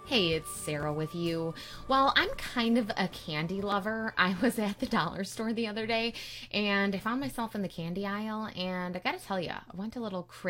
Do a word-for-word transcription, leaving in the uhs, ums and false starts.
Hey, it's Sarah with you. Well, I'm kind of a candy lover. I was at the dollar store the other day and I found myself in the candy aisle, and I gotta tell you, I went a little crazy